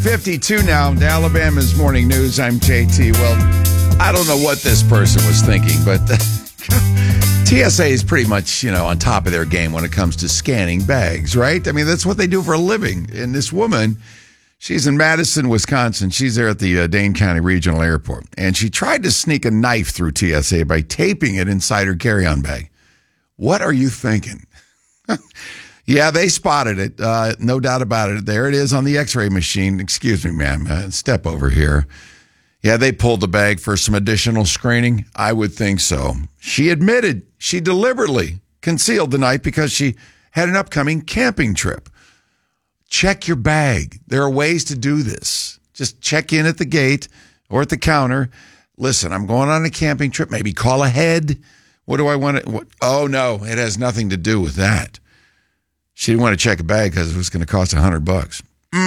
7:52 now. Alabama's Morning News. I'm JT. Well, I don't know what this person was thinking, but TSA is pretty much, on top of their game when it comes to scanning bags, right? I mean, that's what they do for a living. And this woman, she's in Madison, Wisconsin. She's there at the Dane County Regional Airport. And she tried to sneak a knife through TSA by taping it inside her carry-on bag. What are you thinking? Yeah, they spotted it. No doubt about it. There it is on the x-ray machine. Excuse me, ma'am. Step over here. Yeah, they pulled the bag for some additional screening. I would think so. She admitted she deliberately concealed the knife because she had an upcoming camping trip. Check your bag. There are ways to do this. Just check in at the gate or at the counter. Listen, I'm going on a camping trip. Maybe call ahead. What do I want to? Oh, no, it has nothing to do with that. She didn't want to check a bag because it was going to cost $100.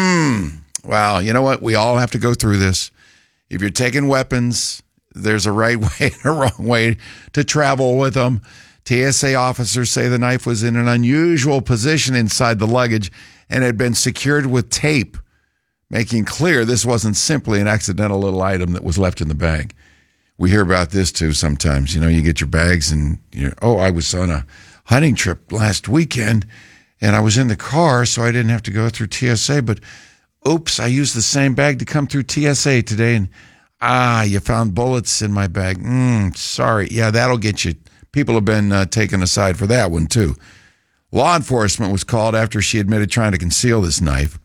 Well, you know what? We all have to go through this. If you're taking weapons, there's a right way and a wrong way to travel with them. TSA officers say the knife was in an unusual position inside the luggage and had been secured with tape, making clear this wasn't simply an accidental little item that was left in the bag. We hear about this too sometimes. You get your bags and I was on a hunting trip last weekend and I was in the car, so I didn't have to go through TSA, but oops, I used the same bag to come through TSA today, and you found bullets in my bag. Sorry. Yeah, that'll get you. People have been taken aside for that one, too. Law enforcement was called after she admitted trying to conceal this knife.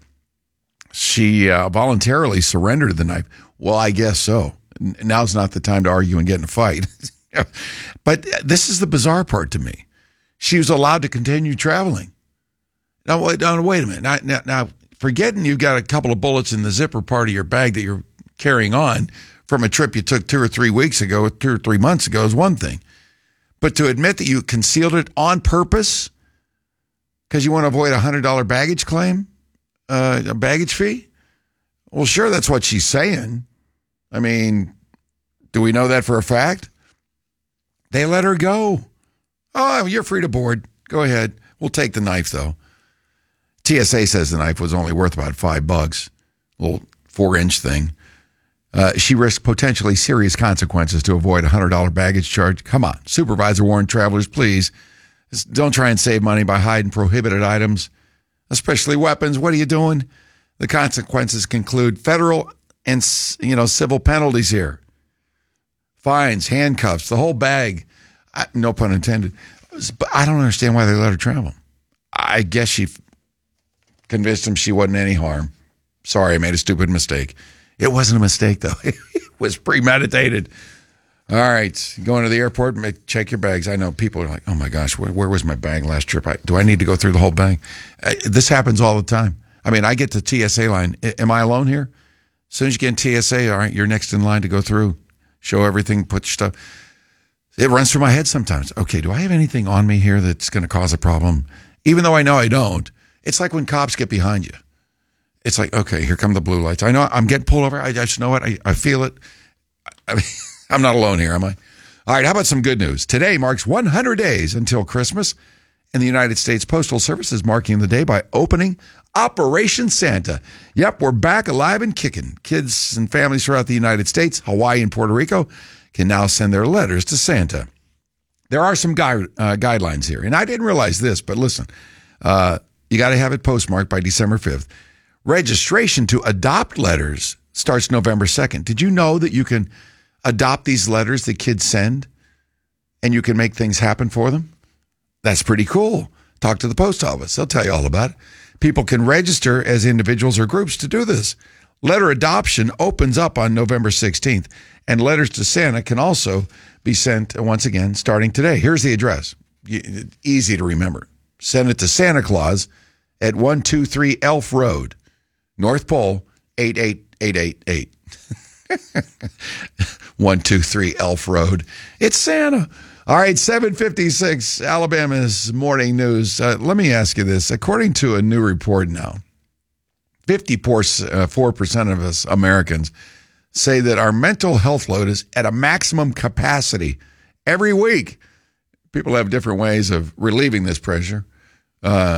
She voluntarily surrendered the knife. Well, I guess so. Now's not the time to argue and get in a fight. But this is the bizarre part to me. She was allowed to continue traveling. Now, wait a minute. Now, forgetting you've got a couple of bullets in the zipper part of your bag that you're carrying on from a trip you took 2 or 3 weeks ago, 2 or 3 months ago is one thing. But to admit that you concealed it on purpose because you want to avoid a $100 baggage claim, a baggage fee? Well, sure, that's what she's saying. I mean, do we know that for a fact? They let her go. Oh, you're free to board. Go ahead. We'll take the knife, though. TSA says the knife was only worth about $5, a little 4-inch thing. She risked potentially serious consequences to avoid a $100 baggage charge. Come on, supervisor warned travelers, please. Don't try and save money by hiding prohibited items, especially weapons. What are you doing? The consequences conclude federal and civil penalties here. Fines, handcuffs, the whole bag. No pun intended. But I don't understand why they let her travel. I guess she convinced him she wasn't any harm. Sorry, I made a stupid mistake. It wasn't a mistake, though. It was premeditated. All right, going to the airport, check your bags. I know people are like, oh, my gosh, where was my bag last trip? Do I need to go through the whole bag? This happens all the time. I mean, I get to TSA line. Am I alone here? As soon as you get in TSA, all right, you're next in line to go through, show everything, put your stuff. It runs through my head sometimes. Okay, do I have anything on me here that's going to cause a problem? Even though I know I don't. It's like when cops get behind you. It's like, okay, here come the blue lights. I know I'm getting pulled over. I just know it. I feel it. I mean, I'm not alone here, am I? All right, how about some good news? Today marks 100 days until Christmas, and the United States Postal Service is marking the day by opening Operation Santa. Yep, we're back alive and kicking. Kids and families throughout the United States, Hawaii, and Puerto Rico can now send their letters to Santa. There are some guidelines here, and I didn't realize this, but listen, you got to have it postmarked by December 5th. Registration to adopt letters starts November 2nd. Did you know that you can adopt these letters that kids send and you can make things happen for them? That's pretty cool. Talk to the post office. They'll tell you all about it. People can register as individuals or groups to do this. Letter adoption opens up on November 16th, and letters to Santa can also be sent, once again, starting today. Here's the address. Easy to remember. Send it to Santa Claus at 123 Elf Road, North Pole, 88888. 123 Elf Road. It's Santa. All right, 7:56, Alabama's Morning News. Let me ask you this. According to a new report now, 54% of us Americans say that our mental health load is at a maximum capacity every week. People have different ways of relieving this pressure.